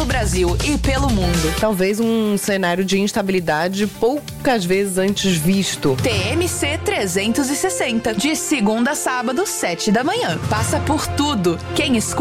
Brasil e pelo mundo. Talvez um cenário de instabilidade poucas vezes antes visto. TMC 360, de segunda a sábado, 7 da manhã. Passa por tudo. Quem escuta